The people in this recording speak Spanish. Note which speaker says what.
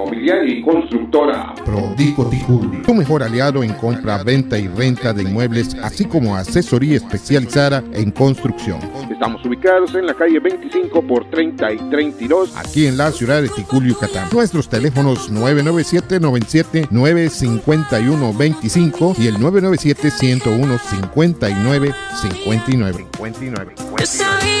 Speaker 1: inmobiliaria y constructora.
Speaker 2: Prodico Ticul, tu mejor aliado en compra, venta y renta de inmuebles, así como asesoría especializada en construcción.
Speaker 1: Estamos ubicados en la calle 25 por 30 y 32,
Speaker 2: aquí en la ciudad de Ticul, Yucatán. Nuestros teléfonos 997-97-951-25 y el 997-101-5959.